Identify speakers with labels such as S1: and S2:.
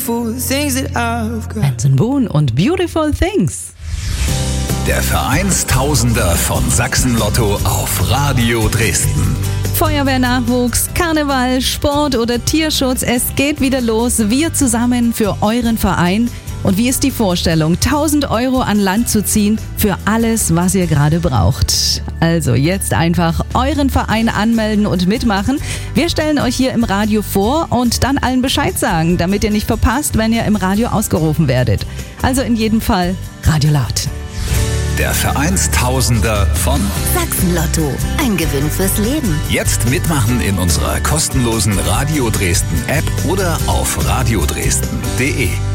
S1: Benson Boone und Beautiful Things.
S2: Der Vereinstausender von Sachsen-Lotto auf Radio Dresden.
S1: Feuerwehrnachwuchs, Karneval, Sport oder Tierschutz, es geht wieder los. Wir zusammen für euren Verein. Und wie ist die Vorstellung, 1.000 € an Land zu ziehen für alles, was ihr gerade braucht? Also jetzt einfach euren Verein anmelden und mitmachen. Wir stellen euch hier im Radio vor und dann allen Bescheid sagen, damit ihr nicht verpasst, wenn ihr im Radio ausgerufen werdet. Also in jedem Fall Radio laut.
S2: Der Vereinstausender von
S3: Sachsen-Lotto. Ein Gewinn fürs Leben.
S2: Jetzt mitmachen in unserer kostenlosen Radio Dresden App oder auf radiodresden.de.